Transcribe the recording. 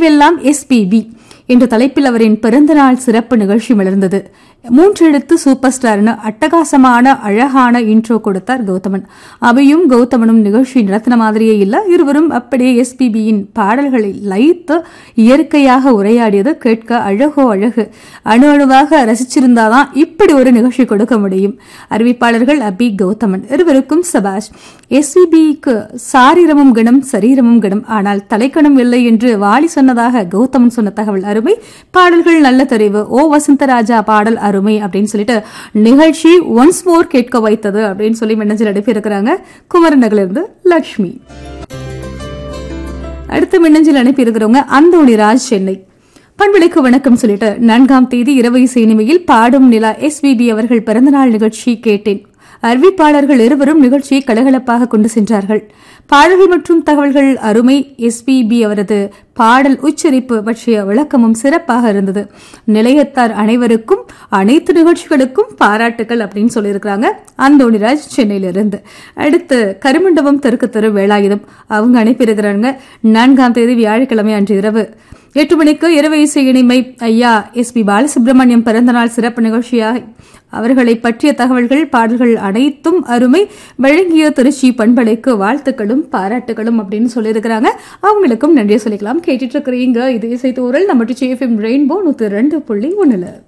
எல்லாம் எஸ்பிபி என்ற தலைப்பில் அவரின் பிறந்தநாள் சிறப்பு நிகழ்ச்சி மலர்ந்தது. 3 எழுத்து சூப்பர் ஸ்டார்னு அட்டகாசமான அழகான இன்ட்ரோ கொடுத்தார் கௌதமன். அவையும் கௌதமனும் நிகழ்ச்சி நடத்தின மாதிரியே இல்ல, இருவரும் அப்படியே எஸ்பிபியின் பாடல்களை லயித்து இயற்கையாக உரையாடியது கேட்க அழகோ அழகு. அணு அணுவாக ரசிச்சிருந்தாதான் இப்படி ஒரு நிகழ்ச்சி கொடுக்க முடியும். அறிவிப்பாளர்கள் அபி, கௌதமன் இருவருக்கும் சபாஷ். எஸ்பிபிக்கு சாரீரமும் கணம் சரீரமும் கணம், ஆனால் தலைக்கணம் இல்லை என்று வாலி சொன்னதாக கௌதமன் சொன்ன தகவல் அருமை. பாடல்கள் நல்ல தெரிவு. ஓ வசந்தராஜா பாடல் அருமை அப்படின்னு சொல்லிட்டு நிகழ்ச்சி ஒன்ஸ் மோர் கேட்க வைத்தது அப்படின்னு சொல்லி மின்னஞ்சல் அனுப்பியிருக்கிறாங்க குமரன் நகரிலிருந்து லட்சுமி. அடுத்து மின்னஞ்சல் அனுப்பியிருக்கிறவங்க அந்தோணிராஜ், சென்னை. பண்பலைக்கு வணக்கம் சொல்லிட்டு 4ஆம் தேதி இரவு இசைனிமையில் பாடும் நிலா எஸ்பிபி அவர்கள் பிறந்தநாள் நிகழ்ச்சி கேட்டேன். அறிவிப்பாளர்கள் இருவரும் நிகழ்ச்சியை கலகலப்பாக கொண்டு சென்றார்கள். பாடல்கள் மற்றும் தகவல்கள் அருமை. எஸ்பிபி அவரது பாடல் உச்சரிப்பு பற்றிய விளக்கமும் சிறப்பாக இருந்தது. நிலையத்தார் அனைவருக்கும் அனைத்து நிகழ்ச்சிகளுக்கும் பாராட்டுகள் அப்படின்னு சொல்லியிருக்கிறாங்க அந்தோணிராஜ், சென்னையிலிருந்து. அடுத்து கருமண்டபம் தெற்கு தெரு வேலாயுதம் அவங்க அனுப்பியிருக்கிறாங்க. 4ஆம் தேதி வியாழக்கிழமை அன்று இரவு 8 மணிக்கு இரவு இசை இனிமை ஐயா எஸ்பி பாலசுப்ரமணியம் பிறந்தநாள் சிறப்பு நிகழ்ச்சியாக அவர்களை பற்றிய தகவல்கள் பாடல்கள் அனைத்தும் அருமை. வழங்கிய திருச்சி பண்பலைக்கு வாழ்த்துக்களும் பாராட்டுகளும் அப்படின்னு சொல்லியிருக்கிறாங்க. அவங்களுக்கும் நன்றியை சொல்லிக்கலாம். கேட்டுட்டு இருக்கிறீங்க இது இசை தூரல் நம்ம ரெயின்போ 102.1.